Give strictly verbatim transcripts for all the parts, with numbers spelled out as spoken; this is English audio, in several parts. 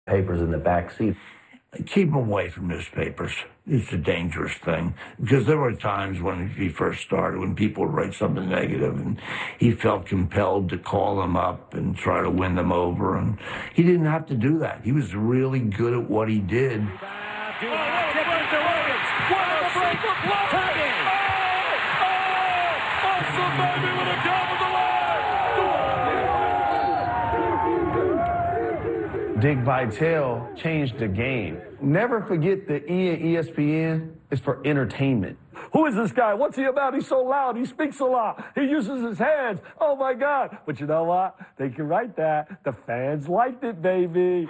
Papers in the back seat. Keep him away from newspapers. It's a dangerous thing because there were times when he first started when people would write something negative and he felt compelled to call them up and try to win them over. And he didn't have to do that. He was really good at what he did. Dick Vitale changed the game. Never forget the E in E S P N is for entertainment. Who is this guy? What's he about? He's so loud. He speaks a lot. He uses his hands. Oh, my God. But you know what? They can write that. The fans liked it, baby.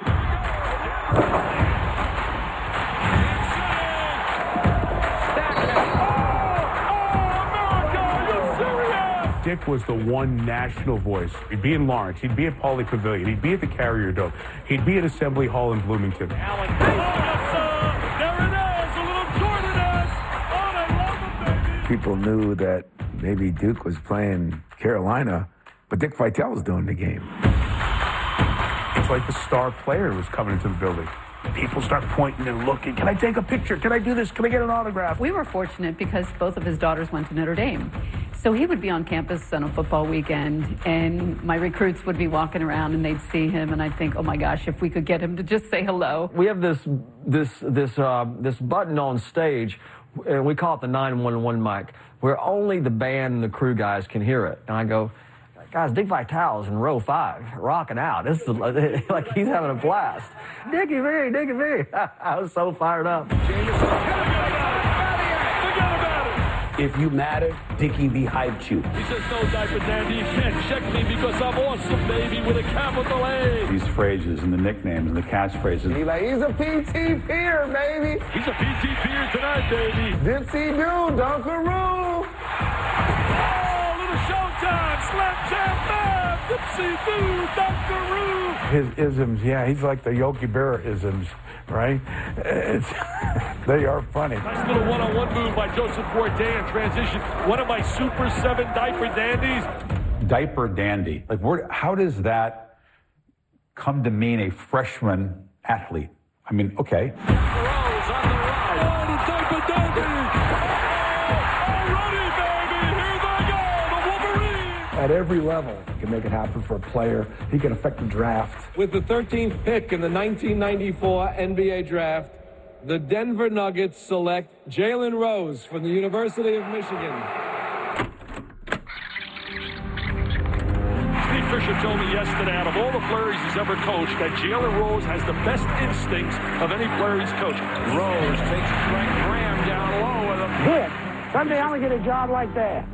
Dick was the one national voice. He'd be in Lawrence. He'd be at Pauley Pavilion. He'd be at the Carrier Dome. He'd be at Assembly Hall in Bloomington. Allen, there it is, a little Jordan-esque. Oh, I love him, baby. People knew that maybe Duke was playing Carolina, but Dick Vitale was doing the game. It's like the star player was coming into the building. People start pointing and looking. Can I take a picture? Can I do this? Can I get an autograph? We were fortunate because both of his daughters went to Notre Dame. So he would be on campus on a football weekend, and my recruits would be walking around, and they'd see him, and I'd think, oh, my gosh, if we could get him to just say hello. We have this this this uh, this button on stage, and we call it the nine one one mic, where only the band and the crew guys can hear it. And I go, guys, Dick Vitale's in row five, rocking out. This is like he's having a blast. Dickie V, Dickie V. I was so fired up. If you matter, Dickie V hyped you. He says, no, diaper dandy, you can't check me because I'm awesome, baby, with a capital A. These phrases and the nicknames and the catchphrases. He's like, he's a P T peer, baby. He's a P T peer tonight, baby. Dipsy Doo, Dunkaroo. Oh, little showtime, Slam Jam Man, Dipsy Doo, Dunkaroo. His isms, yeah, he's like the Yogi Berra isms, right? It's, they are funny. Nice little one-on-one move by Joseph Bourdain in transition. One of my Super seven diaper dandies. Diaper dandy. Like, where, how does that come to mean a freshman athlete? I mean, okay. Rose on the right. Oh, the diaper dandy. Already, baby. Here they go. The Wolverines. At every level, he can make it happen for a player. He can affect the draft. With the thirteenth pick in the nineteen ninety-four N B A draft, the Denver Nuggets select Jalen Rose from the University of Michigan. Steve Fisher told me yesterday, out of all the players he's ever coached, that Jalen Rose has the best instincts of any player he's coached. Rose takes Frank Graham down low with a Good. Someday I'm going to get a job like that.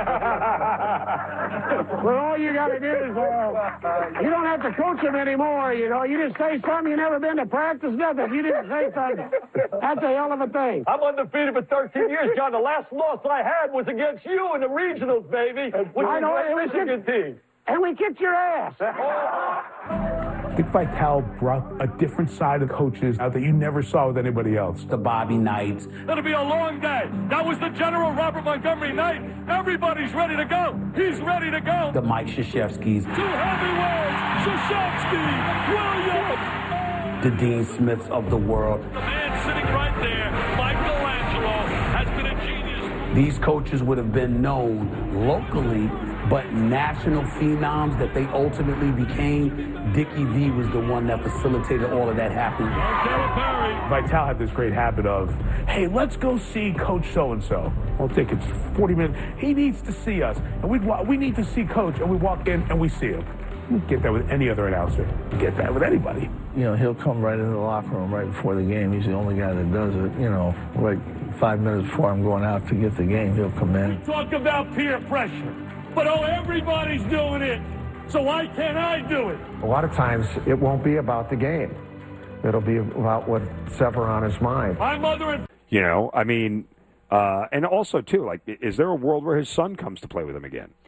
Where all you got to do is, uh, you don't have to coach him anymore, you know. You just say something, you never been to practice, nothing. You didn't say something. That's a hell of a thing. I'm undefeated for thirteen years, John. The last loss I had was against you in the regionals, baby. With I know, it was Michigan team. And we kicked your ass. Dick Vitale brought a different side of coaches out that you never saw with anybody else. The Bobby Knights. It'll be a long day. That was the General Robert Montgomery Knight. Everybody's ready to go. He's ready to go. The Mike Krzyzewskis. Two heavyweights. Krzyzewski, Williams. The Dean Smiths of the world. The man sitting right there, Michelangelo, has been a genius. These coaches would have been known locally, but national phenoms that they ultimately became. Dickie V was the one that facilitated all of that happening. Vitale had this great habit of, hey, let's go see Coach so-and-so. Well, tickets, forty minutes. He needs to see us. And we we need to see Coach. And we walk in and we see him. You get that with any other announcer. You get that with anybody. You know, he'll come right into the locker room right before the game. He's the only guy that does it. You know, like five minutes before I'm going out to get the game, he'll come in. Talk about peer pressure. But oh, everybody's doing it. So why can't I do it? A lot of times, it won't be about the game. It'll be about what's ever on his mind. My mother and... You know, I mean, uh, and also, too, like, is there a world where his son comes to play with him again?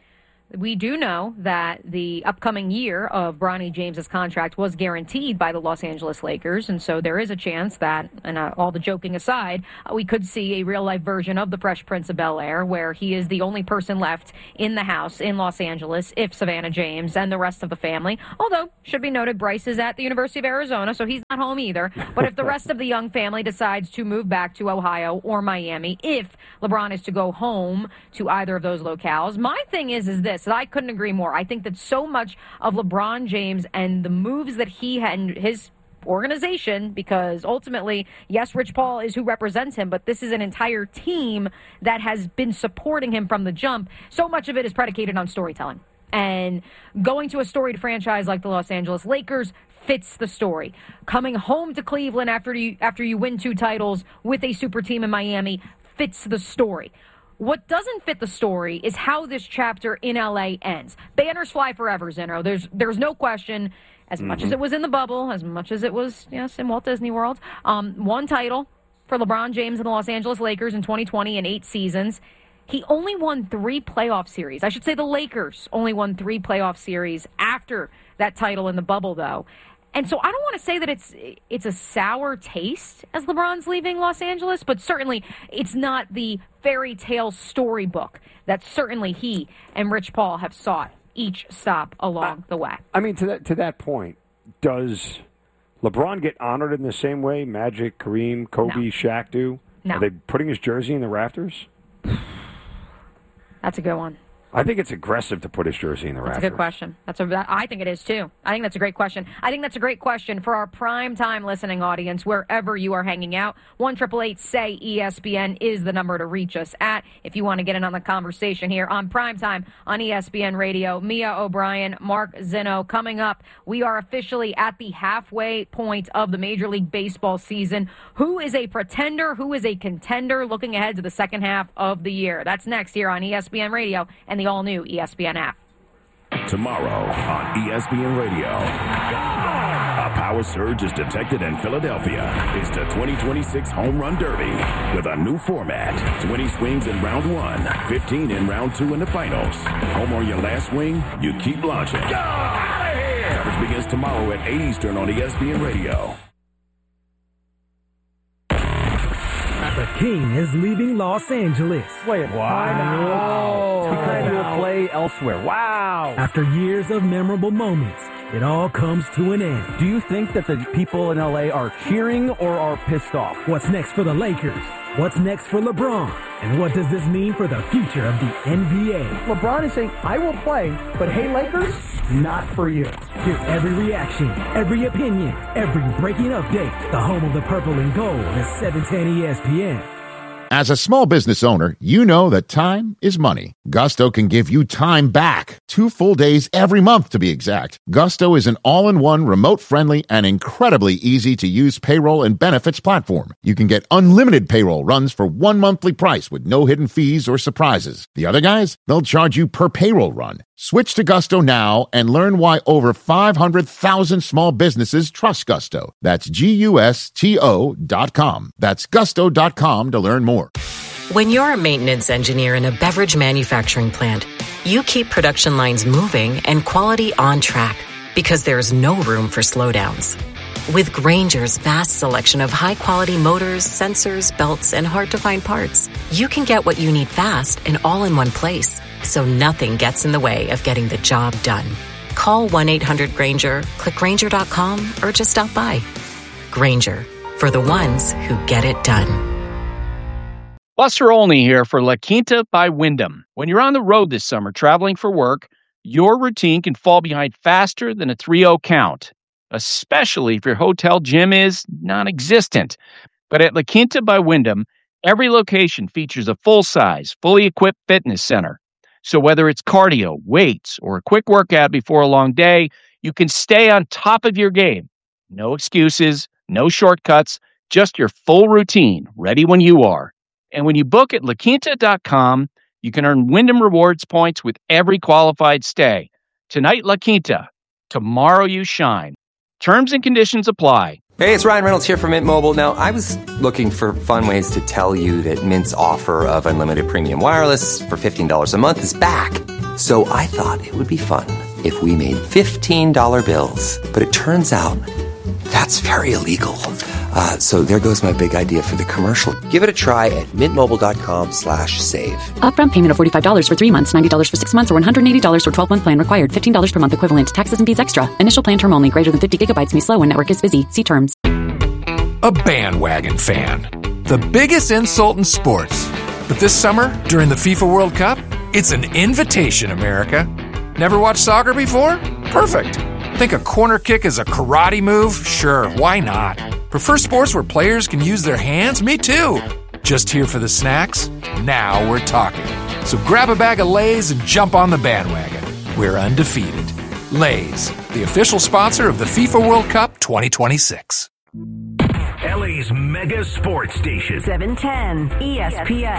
we do know that the upcoming year of Bronny James's contract was guaranteed by the Los Angeles Lakers, and so there is a chance that, and uh, all the joking aside, uh, we could see a real-life version of the Fresh Prince of Bel-Air, where he is the only person left in the house in Los Angeles if Savannah James and the rest of the family, although, should be noted, Bryce is at the University of Arizona, so he's not home either. But if the rest of the young family decides to move back to Ohio or Miami, if LeBron is to go home to either of those locales, my thing is, is this. I couldn't agree more. I think that so much of LeBron James and the moves that he had and his organization, because ultimately, yes, Rich Paul is who represents him, but this is an entire team that has been supporting him from the jump. So much of it is predicated on storytelling. And going to a storied franchise like the Los Angeles Lakers fits the story. Coming home to Cleveland after you after you win two titles with a super team in Miami fits the story. What doesn't fit the story is how this chapter in L A ends. Banners fly forever, Zeno. There's there's no question. As mm-hmm. much as it was in the bubble, as much as it was, yes, in Walt Disney World, um, one title for LeBron James and the Los Angeles Lakers in twenty twenty in eight seasons. He only won three playoff series. I should say the Lakers only won three playoff series after that title in the bubble, though. And so I don't want to say that it's it's a sour taste as LeBron's leaving Los Angeles, but certainly it's not the fairy tale storybook that certainly he and Rich Paul have sought each stop along I, the way. I mean, to that to that point, does LeBron get honored in the same way Magic, Kareem, Kobe, no. Shaq do? No. Are they putting his jersey in the rafters? That's a good one. I think it's aggressive to put his jersey in the rafters. That's a good question. That's a. I think it is too. I think that's a great question. I think that's a great question for our prime time listening audience, wherever you are hanging out. One triple eight say E S P N is the number to reach us at if you want to get in on the conversation here on prime time on E S P N Radio. Mia O'Brien, Mark Zeno coming up. We are officially at the halfway point of the Major League Baseball season. Who is a pretender? Who is a contender? Looking ahead to the second half of the year. That's next here on E S P N Radio and the all-new E S P N app. Tomorrow on E S P N Radio, a power surge is detected in Philadelphia. It's the twenty twenty-six Home Run Derby with a new format. twenty swings in round one, fifteen in round two in the finals. Home on your last swing, you keep launching. Go out of here! Coverage begins tomorrow at eight Eastern on E S P N Radio. The King is leaving Los Angeles. Wait, wow. Because he will play elsewhere. Wow. After years of memorable moments, it all comes to an end. Do you think that the people in L A are cheering or are pissed off? What's next for the Lakers? What's next for LeBron? And what does this mean for the future of the N B A? LeBron is saying, I will play, but hey, Lakers, not for you. Hear every reaction, every opinion, every breaking update. The home of the purple and gold is seven ten E S P N. As a small business owner, you know that time is money. Gusto can give you time back. Two full days every month, to be exact. Gusto is an all-in-one, remote-friendly, and incredibly easy-to-use payroll and benefits platform. You can get unlimited payroll runs for one monthly price with no hidden fees or surprises. The other guys, they'll charge you per payroll run. Switch to Gusto now and learn why over five hundred thousand small businesses trust Gusto. That's G U S T O dot com. That's gusto dot com to learn more. When you're a maintenance engineer in a beverage manufacturing plant, you keep production lines moving and quality on track because there's no room for slowdowns. With Grainger's vast selection of high-quality motors, sensors, belts, and hard-to-find parts, you can get what you need fast and all in one place, so nothing gets in the way of getting the job done. Call one eight hundred Grainger, click Grainger dot com, or just stop by. Grainger, for the ones who get it done. Buster Olney here for La Quinta by Wyndham. When you're on the road this summer traveling for work, your routine can fall behind faster than a three oh count, especially if your hotel gym is non-existent. But at La Quinta by Wyndham, every location features a full-size, fully equipped fitness center. So whether it's cardio, weights, or a quick workout before a long day, you can stay on top of your game. No excuses, no shortcuts, just your full routine, ready when you are. And when you book at La Quinta dot com, you can earn Wyndham Rewards points with every qualified stay. Tonight, La Quinta. Tomorrow, you shine. Terms and conditions apply. Hey, it's Ryan Reynolds here from Mint Mobile. Now, I was looking for fun ways to tell you that Mint's offer of unlimited premium wireless for fifteen dollars a month is back. So I thought it would be fun if we made fifteen dollar bills. But it turns out that's very illegal. Uh, so there goes my big idea for the commercial. Give it a try at mintmobile.com slash save. Upfront payment of forty-five dollars for three months, ninety dollars for six months, or one hundred eighty dollars for twelve-month plan required. fifteen dollars per month equivalent. Taxes and fees extra. Initial plan term only. Greater than fifty gigabytes may slow when network is busy. See terms. A bandwagon fan. The biggest insult in sports. But this summer, during the FIFA World Cup, it's an invitation, America. Never watched soccer before? Perfect. Think a corner kick is a karate move? Sure, why not? Prefer sports where players can use their hands? Me too. Just here for the snacks? Now we're talking. So grab a bag of Lay's and jump on the bandwagon. We're undefeated. Lay's, the official sponsor of the FIFA World Cup twenty twenty-six. L A's mega sports station. seven ten E S P N.